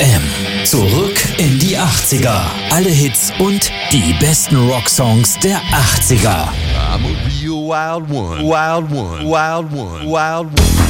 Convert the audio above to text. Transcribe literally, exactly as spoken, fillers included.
M. Zurück in die achtziger. Alle Hits und die besten Rocksongs der achtziger. I'm a real wild one, wild one, wild one, wild one.